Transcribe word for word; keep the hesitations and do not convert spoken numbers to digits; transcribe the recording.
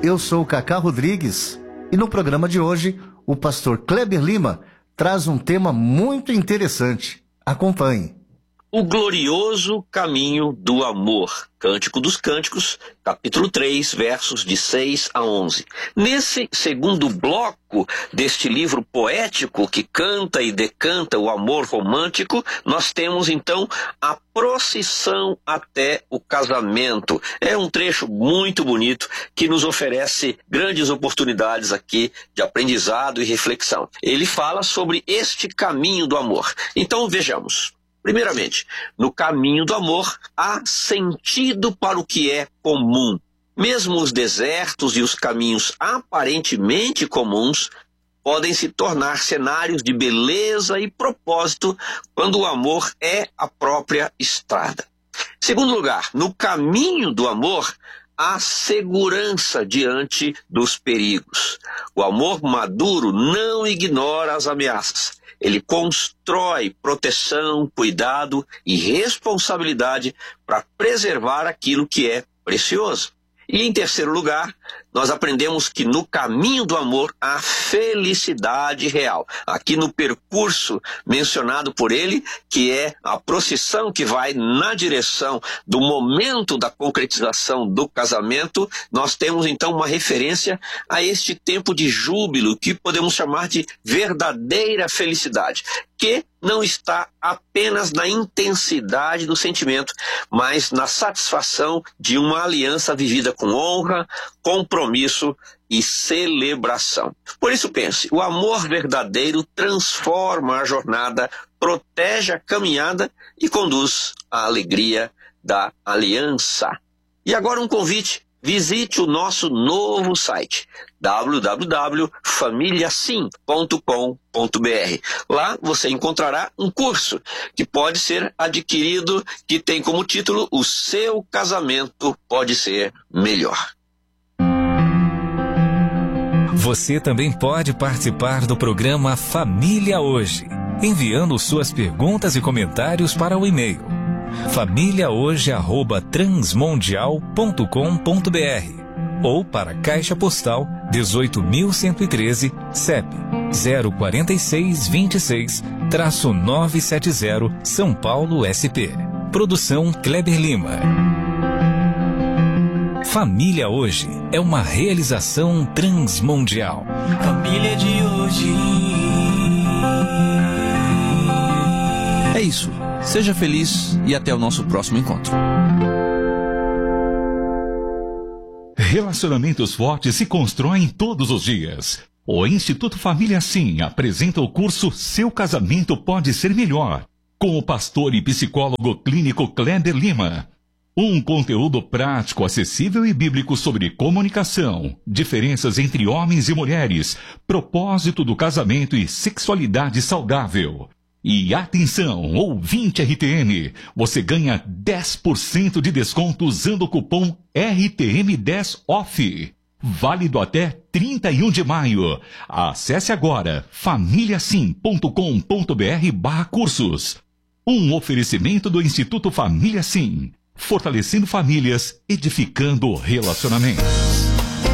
eu sou o Cacá Rodrigues e no programa de hoje o pastor Kleber Lima traz um tema muito interessante. Acompanhe. O glorioso caminho do amor. Cântico dos Cânticos, capítulo três, versos de seis a onze. Nesse segundo bloco deste livro poético que canta e decanta o amor romântico, nós temos então a procissão até o casamento. É um trecho muito bonito que nos oferece grandes oportunidades aqui de aprendizado e reflexão. Ele fala sobre este caminho do amor. Então vejamos. Primeiramente, no caminho do amor há sentido para o que é comum. Mesmo os desertos e os caminhos aparentemente comuns podem se tornar cenários de beleza e propósito quando o amor é a própria estrada. Segundo lugar, no caminho do amor há segurança diante dos perigos. O amor maduro não ignora as ameaças. Ele constrói proteção, cuidado e responsabilidade para preservar aquilo que é precioso. E em terceiro lugar, nós aprendemos que no caminho do amor há felicidade real. Aqui no percurso mencionado por ele, que é a procissão que vai na direção do momento da concretização do casamento, nós temos então uma referência a este tempo de júbilo, que podemos chamar de verdadeira felicidade, que não está apenas na intensidade do sentimento, mas na satisfação de uma aliança vivida com honra, compromisso e celebração. Por isso pense, o amor verdadeiro transforma a jornada, protege a caminhada e conduz à alegria da aliança. E agora um convite. Visite o nosso novo site, w w w ponto família sim ponto com ponto b r. Lá você encontrará um curso que pode ser adquirido, que tem como título O Seu Casamento Pode Ser Melhor. Você também pode participar do programa Família Hoje, enviando suas perguntas e comentários para o e-mail família hoje arroba transmundial ponto com ponto b r ou para Caixa Postal dezoito mil cento e treze, C E P zero quatro seis dois seis, nove sete zero, São Paulo, S P. Produção Kleber Lima. Família Hoje é uma realização transmundial. Família de hoje. É isso. Seja feliz e até o nosso próximo encontro. Relacionamentos fortes se constroem todos os dias. O Instituto Família Sim apresenta o curso Seu Casamento Pode Ser Melhor, com o pastor e psicólogo clínico Kleber Lima. Um conteúdo prático, acessível e bíblico sobre comunicação, diferenças entre homens e mulheres, propósito do casamento e sexualidade saudável. E atenção, ouvinte R T M, você ganha dez por cento de desconto usando o cupom R T M dez off. Válido até trinta e um de maio. Acesse agora família sim ponto com ponto b r barra cursos. Um oferecimento do Instituto Família Sim, fortalecendo famílias, edificando relacionamentos.